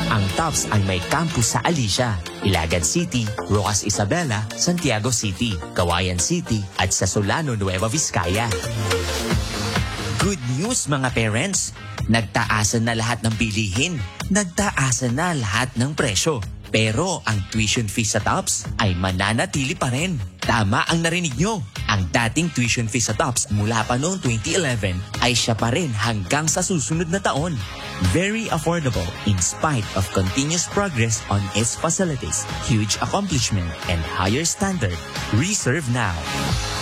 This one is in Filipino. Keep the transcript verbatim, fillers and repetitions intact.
Ang Tops ay may campus sa Alicia, Ilagan City, Rojas Isabela, Santiago City, Cauayan City at sa Solano, Nueva Vizcaya. Good news mga parents! Nagtaasan na lahat ng bilihin. Nagtaasan na lahat ng presyo. Pero ang tuition fee sa Tops ay mananatili pa rin. Tama ang narinig nyo. Ang dating tuition fee sa Tops mula pa noong twenty eleven ay siya pa rin hanggang sa susunod na taon. Very affordable in spite of continuous progress on its facilities, huge accomplishment, and higher standard. Reserve now.